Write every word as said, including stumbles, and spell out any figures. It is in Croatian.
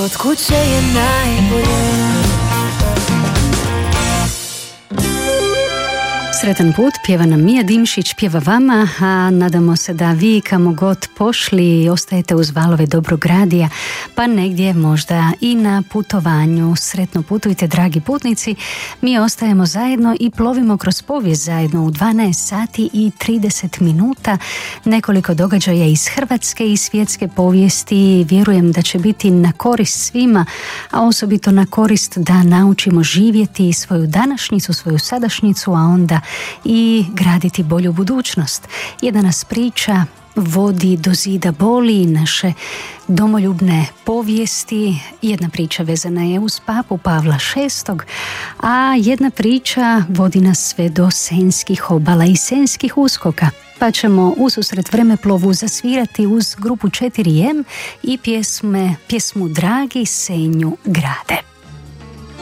Kod kuće je najbolje. Sretan put, pjeva nam Mija Dimšić, pjeva vama, a nadamo se da vi kamo god pošli ostajete uz valove dobrog radija, pa negdje možda i na putovanju. Sretno putujte, dragi putnici, mi ostajemo zajedno i plovimo kroz povijest zajedno u dvanaest sati i trideset minuta. Nekoliko događaja iz hrvatske i svjetske povijesti, vjerujem da će biti na korist svima, a osobito na korist da naučimo živjeti svoju današnjicu, svoju sadašnjicu, a onda i graditi bolju budućnost. Jedna nas priča vodi do zida boli, naše domoljubne povijesti. Jedna priča vezana je uz papu Pavla šestog, a jedna priča vodi nas sve do senjskih obala i senjskih uskoka. Pa ćemo ususret vremeplovu zasvirati uz grupu četiri em i pjesme, pjesmu Dragi Senju grade.